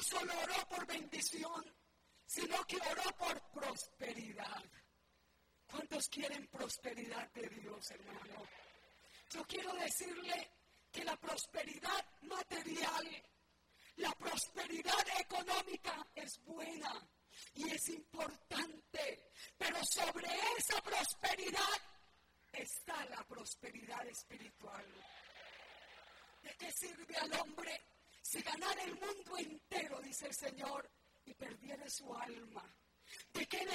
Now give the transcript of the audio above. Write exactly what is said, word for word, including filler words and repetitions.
solo oró por bendición, sino que oró por prosperidad. ¿Cuántos quieren prosperidad de Dios, hermano? Yo quiero decirle que la prosperidad material, la prosperidad económica es buena y es importante, pero sobre esa prosperidad está la prosperidad espiritual. ¿De qué sirve al hombre si ganara el mundo entero, dice el Señor, y perdiera su alma? ¿De qué le